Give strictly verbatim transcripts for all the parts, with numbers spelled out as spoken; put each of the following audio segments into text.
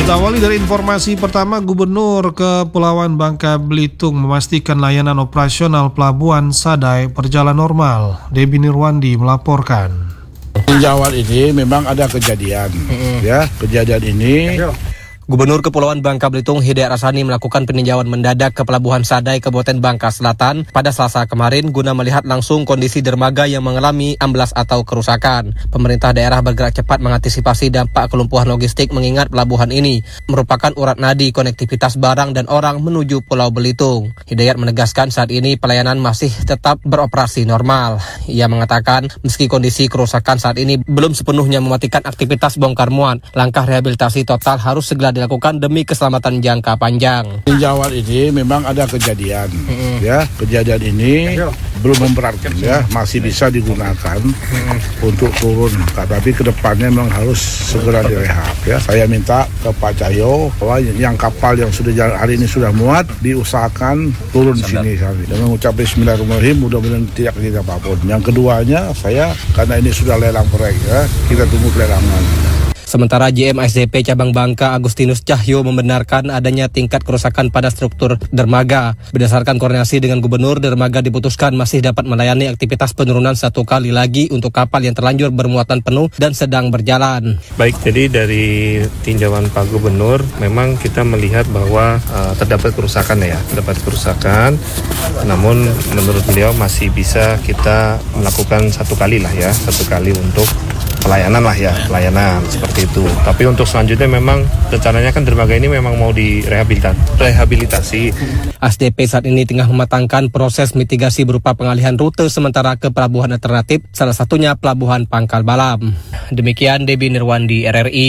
Kita awali dari informasi pertama, Gubernur Kepulauan Bangka Belitung memastikan layanan operasional Pelabuhan Sadai berjalan normal. Debbie Nirwandi melaporkan. Tinjauan ini memang ada kejadian, mm-hmm. ya kejadian ini. Gubernur Kepulauan Bangka Belitung Hidayat Rasani melakukan peninjauan mendadak ke Pelabuhan Sadai Kabupaten Bangka Selatan pada Selasa kemarin guna melihat langsung kondisi dermaga yang mengalami amblas atau kerusakan. Pemerintah daerah bergerak cepat mengantisipasi dampak kelumpuhan logistik mengingat pelabuhan ini merupakan urat nadi konektivitas barang dan orang menuju Pulau Belitung. Hidayat menegaskan saat ini pelayanan masih tetap beroperasi normal. Ia mengatakan meski kondisi kerusakan saat ini belum sepenuhnya mematikan aktivitas bongkar muat, langkah rehabilitasi total harus segera dilakukan demi keselamatan jangka panjang. Tinjauan ini memang ada kejadian, mm-hmm. ya kejadian ini belum memberatkan, ya masih bisa digunakan mm-hmm. untuk turun, tapi kedepannya memang harus segera direhab. Ya, saya minta ke Pak Cahyo bahwa yang kapal yang sudah jalan hari ini sudah muat diusahakan turun di sini. Dan mengucap Bismillahirrahmanirrahim, mudah-mudahan tidak terjadi apapun. Yang keduanya, saya karena ini sudah lelang proyek, ya kita tunggu pelelangan. Sementara J M S D P Cabang Bangka Agustinus Cahyo membenarkan adanya tingkat kerusakan pada struktur dermaga. Berdasarkan koordinasi dengan Gubernur, dermaga diputuskan masih dapat melayani aktivitas penurunan satu kali lagi untuk kapal yang terlanjur bermuatan penuh dan sedang berjalan. Baik, jadi dari tinjauan Pak Gubernur, memang kita melihat bahwa uh, terdapat kerusakan ya, terdapat kerusakan. Namun menurut beliau masih bisa kita melakukan satu kali lah ya, satu kali untuk pelayanan lah ya, pelayanan seperti itu. Tapi untuk selanjutnya memang rencananya kan dermaga ini memang mau direhabilitasi. Rehabilitasi. S D P saat ini tengah mematangkan proses mitigasi berupa pengalihan rute sementara ke pelabuhan alternatif, salah satunya Pelabuhan Pangkal Balam. Demikian Debbie Nirwandi, R R I.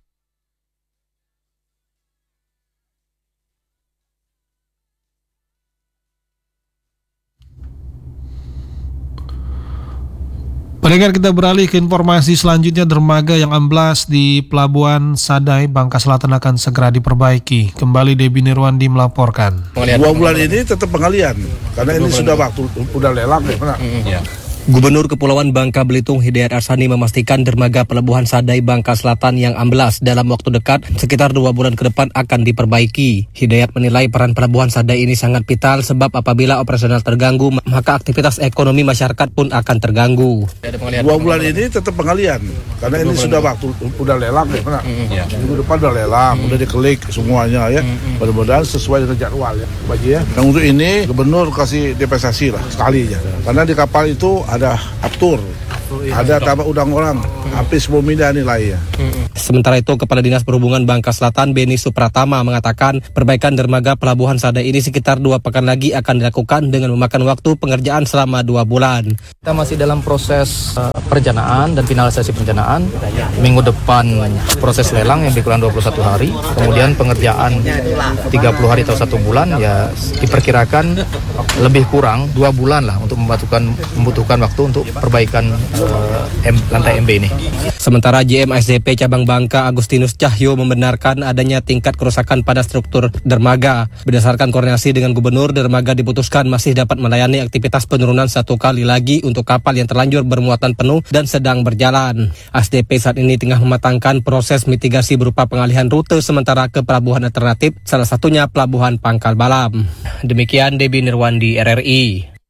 Pendengar, kita beralih ke informasi selanjutnya. Dermaga yang amblas di Pelabuhan Sadai Bangka Selatan akan segera diperbaiki. Kembali Debbie Nirwandi melaporkan. Dua bulan ini tetap pengalian karena ini sudah waktu udah lelang ya. Ya. Gubernur Kepulauan Bangka Belitung Hidayat Rasani memastikan dermaga Pelabuhan Sadai Bangka Selatan yang amblas dalam waktu dekat sekitar dua bulan ke depan akan diperbaiki. Hidayat menilai peran Pelabuhan Sadai ini sangat vital sebab apabila operasional terganggu maka aktivitas ekonomi masyarakat pun akan terganggu. Dua bulan ini tetap pengalian karena ini sudah waktu udah lelang ya. Minggu depan udah lelang, udah dikelik semuanya ya. Mudah-mudahan sesuai dengan jadwal ya. Bagi ya. Dan untuk ini Gubernur kasih dispensasi lah sekali aja. Karena di kapal itu ada aptur, ada tambah udang orang, hampir sepuluh miliar nilainya. Sementara itu, Kepala Dinas Perhubungan Bangka Selatan Beni Supratama mengatakan perbaikan dermaga Pelabuhan Sadai ini sekitar dua pekan lagi akan dilakukan dengan memakan waktu pengerjaan selama dua bulan. Kita masih dalam proses uh, perencanaan dan finalisasi perencanaan. Minggu depan proses lelang yang dikurang dua puluh satu hari, kemudian pengerjaan tiga puluh hari atau satu bulan, ya diperkirakan lebih kurang dua bulan lah untuk membutuhkan membutuhkan waktu untuk perbaikan uh, M, lantai M B ini. Sementara J M S D P Cabang Bangka Agustinus Cahyo membenarkan adanya tingkat kerusakan pada struktur dermaga. Berdasarkan koordinasi dengan Gubernur, dermaga diputuskan masih dapat melayani aktivitas penurunan satu kali lagi untuk kapal yang terlanjur bermuatan penuh dan sedang berjalan. S D P saat ini tengah mematangkan proses mitigasi berupa pengalihan rute sementara ke pelabuhan alternatif, salah satunya Pelabuhan Pangkal Balam. Demikian Debbie Nirwandi, R R I.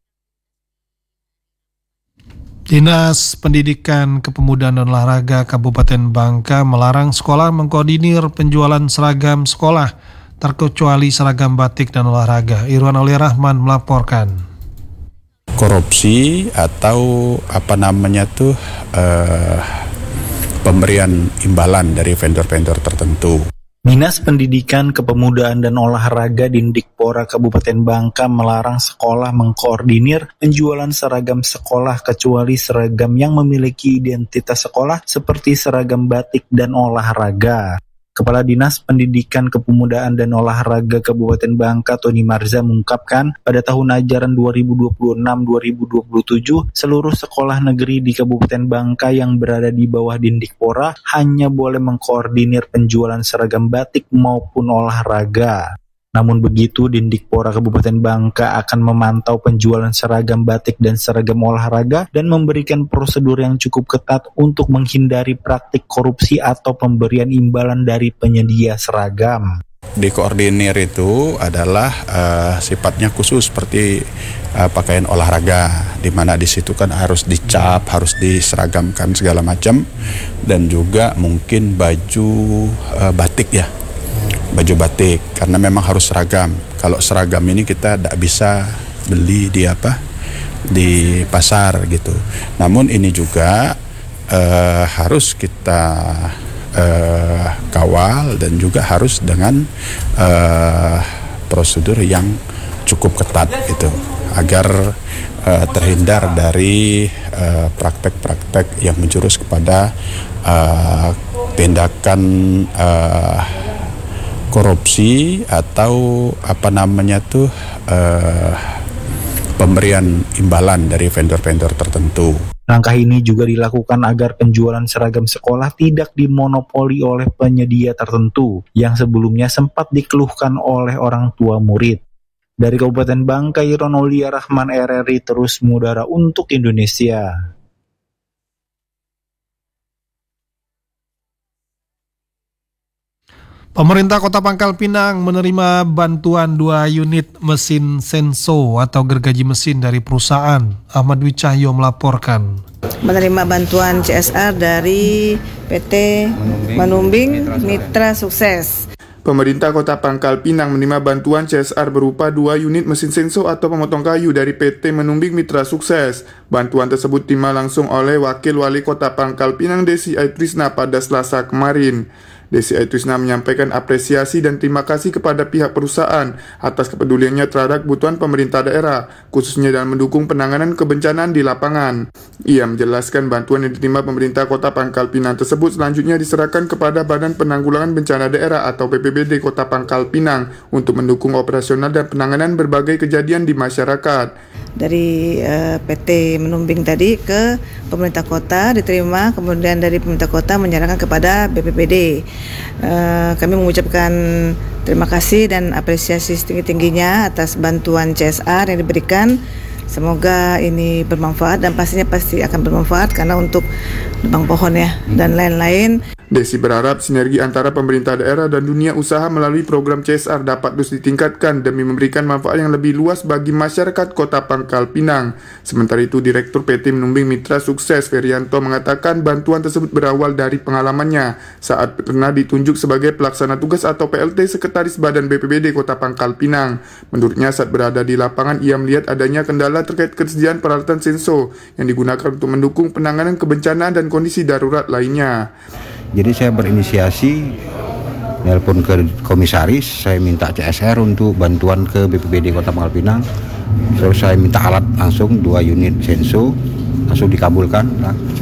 Dinas Pendidikan Kepemudaan dan Olahraga Kabupaten Bangka melarang sekolah mengkoordinir penjualan seragam sekolah, terkecuali seragam batik dan olahraga. Irwan Aulia Rahman melaporkan. Korupsi atau apa namanya tuh uh, pemberian imbalan dari vendor-vendor tertentu. Dinas Pendidikan Kepemudaan dan Olahraga Dindikpora Kabupaten Bangka melarang sekolah mengkoordinir penjualan seragam sekolah kecuali seragam yang memiliki identitas sekolah seperti seragam batik dan olahraga. Kepala Dinas Pendidikan Kepemudaan dan Olahraga Kabupaten Bangka Tony Marza mengungkapkan pada tahun ajaran dua ribu dua puluh enam dua ribu dua puluh tujuh seluruh sekolah negeri di Kabupaten Bangka yang berada di bawah Dindikpora hanya boleh mengkoordinir penjualan seragam batik maupun olahraga. Namun begitu, Dindikpora Kabupaten Bangka akan memantau penjualan seragam batik dan seragam olahraga dan memberikan prosedur yang cukup ketat untuk menghindari praktik korupsi atau pemberian imbalan dari penyedia seragam. Di koordinir itu adalah uh, sifatnya khusus seperti uh, pakaian olahraga, di mana di situ kan harus dicap, harus diseragamkan segala macam, dan juga mungkin baju uh, batik ya. Baju batik karena memang harus seragam. Kalau seragam ini kita tidak bisa beli di apa di pasar gitu. Namun ini juga uh, harus kita uh, kawal dan juga harus dengan uh, prosedur yang cukup ketat gitu agar uh, terhindar dari uh, praktek-praktek yang menjurus kepada uh, tindakan uh, korupsi atau apa namanya tuh uh, pemberian imbalan dari vendor-vendor tertentu. Langkah ini juga dilakukan agar penjualan seragam sekolah tidak dimonopoli oleh penyedia tertentu yang sebelumnya sempat dikeluhkan oleh orang tua murid. Dari Kabupaten Bangka, Iron Aulia Rahman, R R I terus mengudara untuk Indonesia. Pemerintah Kota Pangkal Pinang menerima bantuan dua unit mesin Senso atau gergaji mesin dari perusahaan. Ahmad Dwi Cahyo melaporkan. Menerima bantuan C S R dari P T Menumbing Mitra Sukses. Pemerintah Kota Pangkal Pinang menerima bantuan C S R berupa dua unit mesin Senso atau pemotong kayu dari P T Menumbing Mitra Sukses. Bantuan tersebut diterima langsung oleh Wakil Wali Kota Pangkal Pinang Desi Aitrisna pada Selasa kemarin. Desi Aitrisna menyampaikan apresiasi dan terima kasih kepada pihak perusahaan atas kepeduliannya terhadap kebutuhan pemerintah daerah, khususnya dalam mendukung penanganan kebencanaan di lapangan. Ia menjelaskan bantuan yang diterima pemerintah Kota Pangkal Pinang tersebut selanjutnya diserahkan kepada Badan Penanggulangan Bencana Daerah atau B P B D Kota Pangkal Pinang untuk mendukung operasional dan penanganan berbagai kejadian di masyarakat. Dari uh, P T Menumbing tadi ke pemerintah kota diterima, kemudian dari pemerintah kota menyerahkan kepada B P B D. Uh, kami mengucapkan terima kasih dan apresiasi setinggi-tingginya atas bantuan C S R yang diberikan. Semoga ini bermanfaat dan pastinya pasti akan bermanfaat karena untuk nebang pohon ya dan lain-lain. Desi berharap sinergi antara pemerintah daerah dan dunia usaha melalui program C S R dapat terus ditingkatkan demi memberikan manfaat yang lebih luas bagi masyarakat Kota Pangkal Pinang. Sementara itu, Direktur P T Menumbing Mitra Sukses Ferianto mengatakan bantuan tersebut berawal dari pengalamannya saat pernah ditunjuk sebagai pelaksana tugas atau P L T Sekretaris Badan B P B D Kota Pangkal Pinang. Menurutnya, saat berada di lapangan ia melihat adanya kendala terkait ketersediaan peralatan Senso yang digunakan untuk mendukung penanganan kebencanaan dan kondisi darurat lainnya. Jadi saya berinisiasi nelpon ke komisaris, saya minta C S R untuk bantuan ke B P B D Kota Pangkal Pinang. Terus saya minta alat langsung dua unit Senso, langsung dikabulkan.